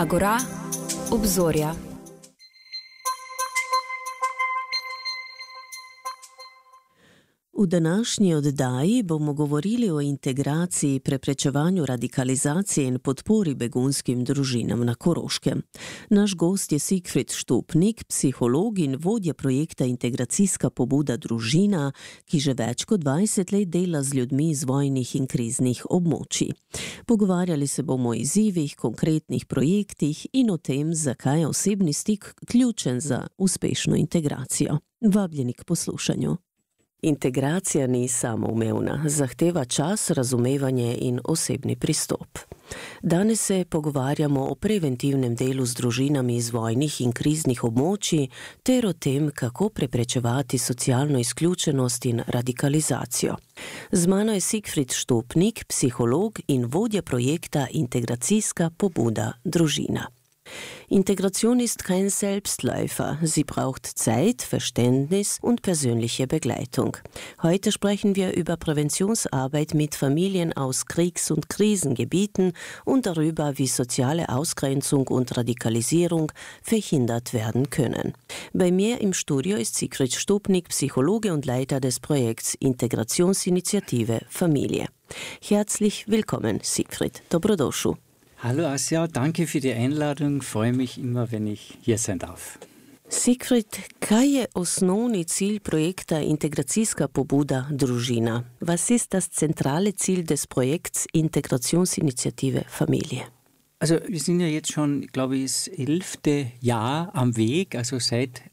Agora, obzorja. V današnji oddaji bomo govorili o integraciji, preprečevanju radikalizacije in podpori begunskim družinam na Koroškem. Naš gost je Sigfrid Štupnik, psiholog in vodja projekta Integracijska pobuda družina, ki že več kot 20 let dela z ljudmi iz vojnih in kriznih območij. Pogovarjali se bomo o izzivih, konkretnih projektih in o tem, zakaj je osebni stik ključen za uspešno integracijo. Vabljeni k poslušanju. Integracija ni samoumevna, zahteva čas, razumevanje in osebni pristop. Danes se pogovarjamo o preventivnem delu z družinami iz vojnih in kriznih območij ter o tem, kako preprečevati socialno izključenost in radikalizacijo. Z mano je Sigfrid Štupnik, psiholog in vodja projekta Integracijska pobuda družina. Integration ist kein Selbstläufer. Sie braucht Zeit, Verständnis und persönliche Begleitung. Heute sprechen wir über Präventionsarbeit mit Familien aus Kriegs- und Krisengebieten und darüber, wie soziale Ausgrenzung und Radikalisierung verhindert werden können. Bei mir im Studio ist Sigfrid Štupnik, Psychologe und Leiter des Projekts Integrationsinitiative Familie. Herzlich willkommen, Sigfrid. Dobrodošel. Hallo Asja, danke für die Einladung. Freue mich immer, wenn ich hier sein darf. Sigfrid, kaj je osnovni cilj projekta Integracijska pobuda družina? Was ist das zentrale Ziel des Projekts Integrationsinitiative Familie? Also wir sind ja jetzt schon, glaube ich, das 11. Jahr am Weg. Also seit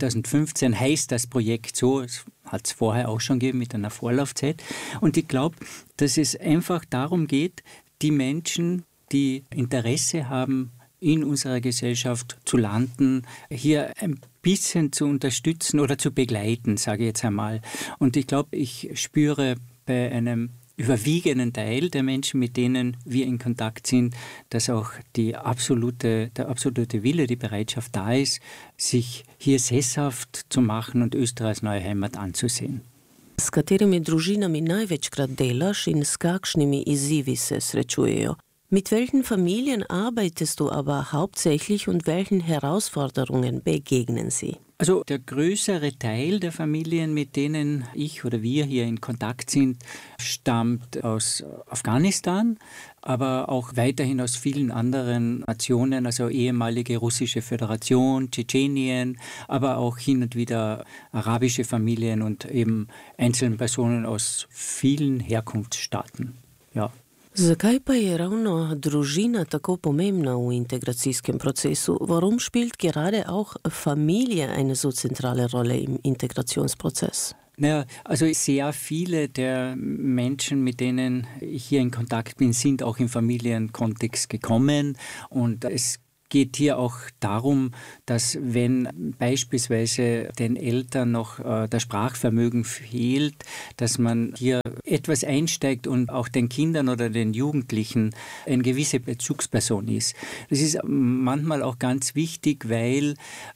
2015 heißt das Projekt so. Es hat es vorher auch schon gegeben mit einer Vorlaufzeit. Und ich glaube, dass es einfach darum geht, die Menschen, die Interesse haben, in unserer Gesellschaft zu landen, hier ein bisschen zu unterstützen oder zu begleiten, sage ich jetzt einmal. Und ich glaube, ich spüre bei einem überwiegenden Teil der Menschen, mit denen wir in Kontakt sind, dass auch der absolute Wille, die Bereitschaft da ist, sich hier sesshaft zu machen und Österreich als neue Heimat anzusehen. S katerimi družinami največkrat delaš in s kakšnimi izzivi se srečujejo? Mit welchen Familien arbeitest du aber hauptsächlich und welchen Herausforderungen begegnen sie? Also der größere Teil der Familien, mit denen ich oder wir hier in Kontakt sind, stammt aus Afghanistan, aber auch weiterhin aus vielen anderen Nationen, also ehemalige russische Föderation, Tschetschenien, aber auch hin und wieder arabische Familien und eben einzelne Personen aus vielen Herkunftsstaaten. Ja. Zakaj pa je ravno družina tako pomembna v integracijskem procesu? Warum spielt gerade auch Familie eine so zentrale Rolle im Integrationsprozess? Naja, also sehr viele der Menschen, mit denen ich hier in Kontakt bin, sind auch im Familienkontext gekommen und es geht hier auch darum, dass wenn beispielsweise den Eltern noch das Sprachvermögen fehlt, dass man hier etwas einsteigt und auch den Kindern oder den Jugendlichen eine gewisse Bezugsperson ist. Das ist manchmal auch ganz wichtig, weil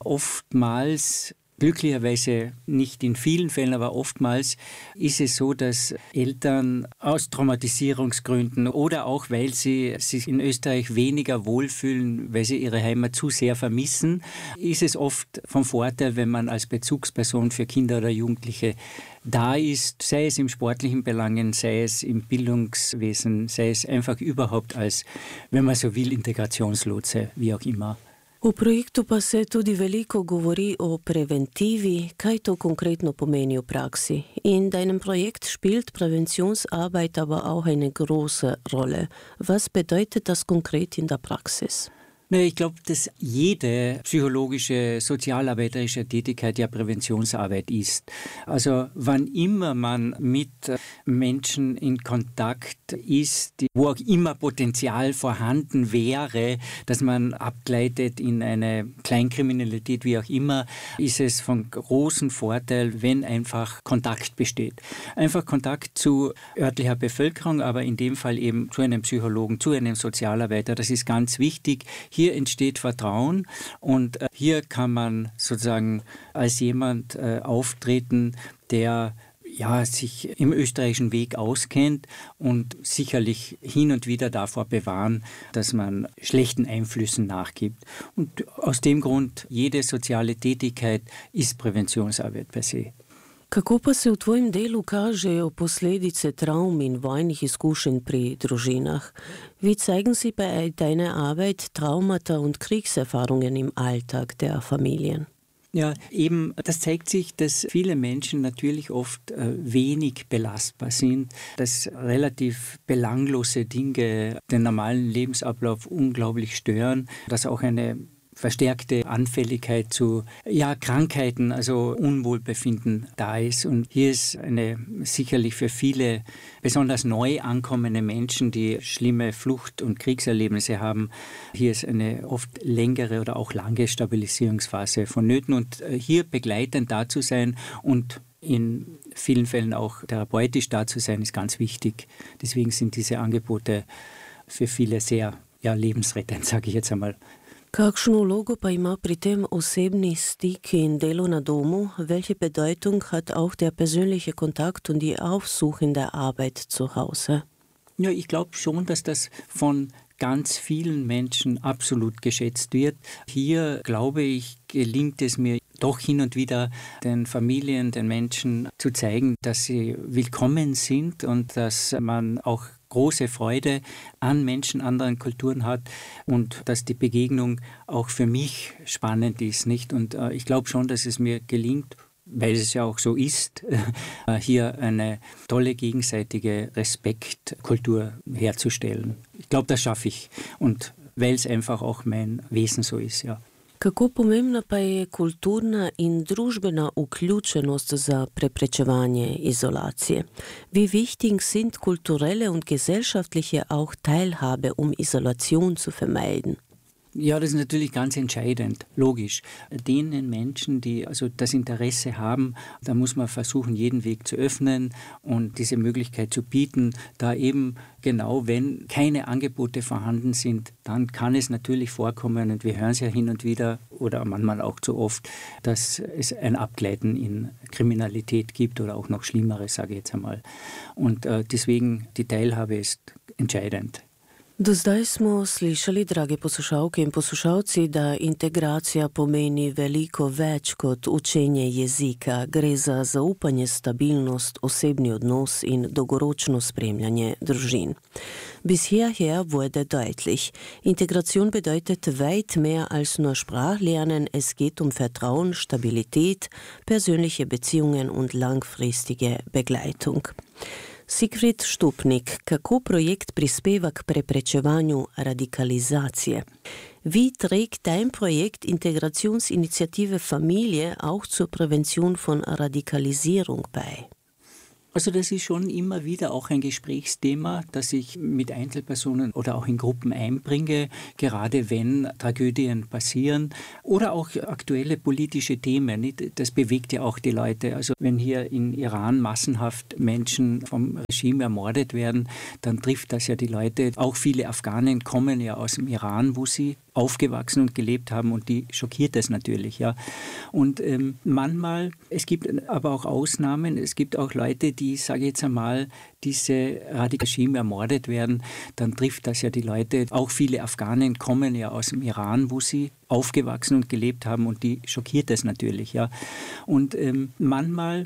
oftmals, glücklicherweise nicht in vielen Fällen, aber oftmals ist es so, dass Eltern aus Traumatisierungsgründen oder auch, weil sie sich in Österreich weniger wohlfühlen, weil sie ihre Heimat zu sehr vermissen, ist es oft vom Vorteil, wenn man als Bezugsperson für Kinder oder Jugendliche da ist, sei es im sportlichen Belangen, sei es im Bildungswesen, sei es einfach überhaupt als, wenn man so will, Integrationslotse, wie auch immer. V projektu pa se tudi veliko govori o preventivi, kaj to konkretno pomeni v praksi. In deinem Projekt spielt Präventionsarbeit aber auch eine große Rolle. Was bedeutet das konkret in der Praxis? Ich glaube, dass jede psychologische, sozialarbeiterische Tätigkeit ja Präventionsarbeit ist. Also wann immer man mit Menschen in Kontakt ist, wo auch immer Potenzial vorhanden wäre, dass man abgleitet in eine Kleinkriminalität, wie auch immer, ist es von großem Vorteil, wenn einfach Kontakt besteht. Einfach Kontakt zu örtlicher Bevölkerung, aber in dem Fall eben zu einem Psychologen, zu einem Sozialarbeiter. Das ist ganz wichtig. Hier entsteht Vertrauen und hier kann man sozusagen als jemand auftreten, der sich im österreichischen Weg auskennt und sicherlich hin und wieder davor bewahren, dass man schlechten Einflüssen nachgibt. Und aus dem Grund, jede soziale Tätigkeit ist Präventionsarbeit per se. Kako pa se v tvojem delu kažejo posledice Traum in vojnih izkušenj pri družinah? Wie zeigen sie bei deiner Arbeit Traumata und Kriegserfahrungen im Alltag der Familien? Ja, eben, das zeigt sich, dass viele Menschen natürlich oft wenig belastbar sind, dass relativ belanglose Dinge den normalen Lebensablauf unglaublich stören, dass auch eine verstärkte Anfälligkeit zu Krankheiten, also Unwohlbefinden da ist. Und hier ist eine sicherlich für viele besonders neu ankommende Menschen, die schlimme Flucht- und Kriegserlebnisse haben, hier ist eine oft längere oder auch lange Stabilisierungsphase vonnöten. Und hier begleitend da zu sein und in vielen Fällen auch therapeutisch da zu sein, ist ganz wichtig. Deswegen sind diese Angebote für viele sehr lebensrettend, sage ich jetzt einmal. Kakšno vlogo pa ima pri tem osebni stik in delo na domu? Welche Bedeutung hat auch der persönliche Kontakt und die aufsuchende Arbeit zu Hause? Ja, ich glaube schon, dass das von ganz vielen Menschen absolut geschätzt wird. Hier, glaube ich, gelingt es mir doch hin und wieder, den Familien, den Menschen zu zeigen, dass sie willkommen sind und dass man auch große Freude an Menschen anderen Kulturen hat und dass die Begegnung auch für mich spannend ist, nicht? Und ich glaube schon, dass es mir gelingt, weil es ja auch so ist, hier eine tolle gegenseitige Respektkultur herzustellen. Ich glaube, das schaffe ich und weil es einfach auch mein Wesen so ist, ja. Kako pomembna pa je kulturna in družbena vključenost za preprečevanje izolacije? Wie wichtig sind kulturelle und gesellschaftliche auch Teilhabe, Isolation zu vermeiden? Ja, das ist natürlich ganz entscheidend, logisch. Denen Menschen, die also das Interesse haben, da muss man versuchen, jeden Weg zu öffnen und diese Möglichkeit zu bieten, da eben genau, wenn keine Angebote vorhanden sind, dann kann es natürlich vorkommen, und wir hören es ja hin und wieder oder manchmal auch zu oft, dass es ein Abgleiten in Kriminalität gibt oder auch noch Schlimmeres, sage ich jetzt einmal. Und deswegen die Teilhabe ist entscheidend. Do zdaj smo slišali, drage poslušalke in poslušalci, da integracija pomeni veliko več kot učenje jezika. Gre za zaupanje, stabilnost, osebni odnos in dolgoročno spremljanje družin. Bis hierher wurde deutlich, Integration bedeutet weit mehr als nur Sprachlernen. Es geht um Vertrauen, Stabilität, persönliche Beziehungen und langfristige Begleitung. Sigfrid Stupnik, kako projekt prispeva k preprečevanju radikalizacije? Wie trägt dein Projekt Integrationsinitiative Familie auch zur Prävention von Radikalisierung bei? Also das ist schon immer wieder auch ein Gesprächsthema, das ich mit Einzelpersonen oder auch in Gruppen einbringe, gerade wenn Tragödien passieren oder auch aktuelle politische Themen. Das bewegt ja auch die Leute. Also wenn hier in Iran massenhaft Menschen vom Regime ermordet werden, dann trifft das ja die Leute. Auch viele Afghanen kommen ja aus dem Iran, wo sie aufgewachsen und gelebt haben und die schockiert das natürlich, ja. Und manchmal, es gibt aber auch Ausnahmen, es gibt auch Leute, die, sage ich jetzt einmal, diese Regime ermordet werden, dann trifft das ja die Leute. Auch viele Afghanen kommen ja aus dem Iran, wo sie aufgewachsen und gelebt haben und die schockiert das natürlich, ja. Und manchmal,